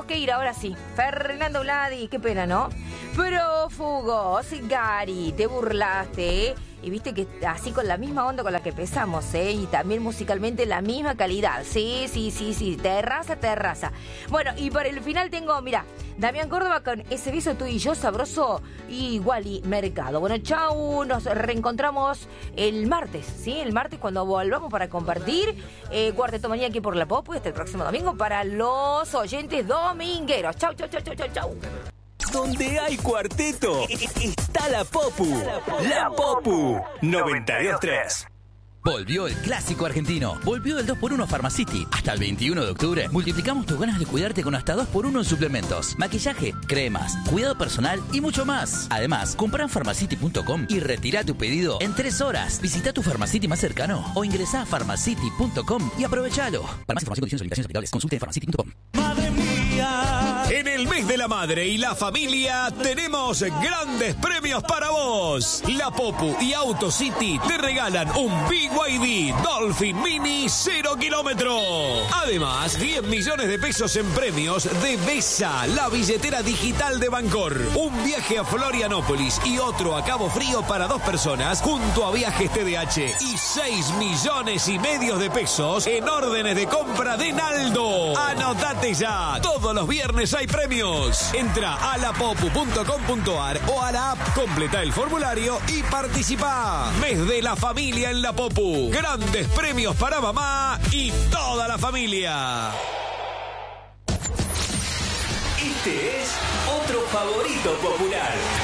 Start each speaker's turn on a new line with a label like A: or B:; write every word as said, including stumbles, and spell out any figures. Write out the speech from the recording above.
A: que ir ahora sí. Fernando Vladi, qué pena, ¿no? Prófugos, Gary, te burlaste, ¿eh? Y viste que así con la misma onda con la que empezamos, ¿eh? Y también musicalmente la misma calidad. Sí, sí, sí, sí, terraza, terraza. Bueno, y para el final tengo, mira, Damián Córdoba con Ese beso tú y yo sabroso y Wally Mercado. Bueno, chau, nos reencontramos el martes, ¿sí? El martes cuando volvamos para compartir eh, Cuarteto Manía aquí por La Popu y hasta el próximo domingo para los oyentes domingueros. Chau, chau, chau, chau, chau, chau.
B: Donde hay cuarteto, está la Popu. La Popu noventa y dos punto tres.
C: Volvió el clásico argentino. Volvió el dos por uno Pharmacity. Hasta el veintiuno de octubre multiplicamos tus ganas de cuidarte con hasta dos por uno en suplementos, maquillaje, cremas, cuidado personal y mucho más. Además, compra en pharmacity punto com y retira tu pedido en tres horas. Visita tu Pharmacity más cercano o ingresa a pharmacity punto com y aprovechalo. Para más información, condiciones y limitaciones aplicables, consulte en pharmacity punto com.
B: ¡Madre mía! En el mes de la madre y la familia tenemos grandes premios para vos. La Popu y AutoCity te regalan un B Y D Dolphin Mini cero kilómetro. Además, diez millones de pesos en premios de Besa, la billetera digital de Bancor. Un viaje a Florianópolis y otro a Cabo Frío para dos personas junto a Viajes T D H. Y seis millones y medio de pesos en órdenes de compra de Naldo. Anotate ya. Todos los viernes hay premios. Entra a la popu punto com punto ar o a la app, completa el formulario y participa. Mes de la familia en La Popu. Grandes premios para mamá y toda la familia. Este es otro favorito popular.